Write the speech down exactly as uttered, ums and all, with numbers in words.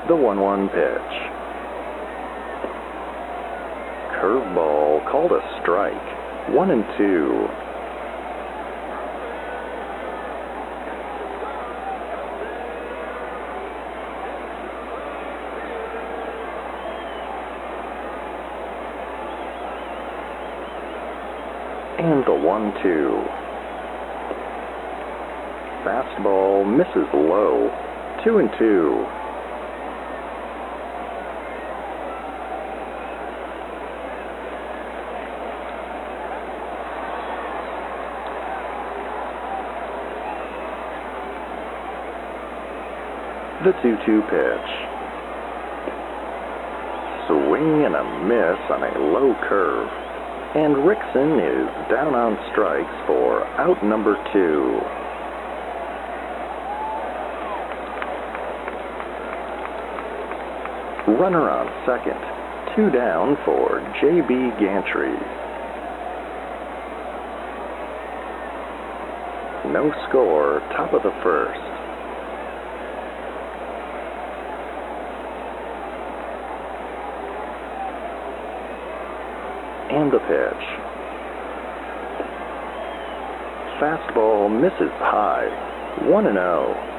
The one one pitch. Curveball called a strike. One and two. And the one two. Fastball misses low. Two and two. The two two pitch. Swing and a miss on a low curve. And Rickson is down on strikes for out number two. Runner on second. Two down for J B Gantry. No score, top of the first. And the pitch. Fastball misses high. one and oh.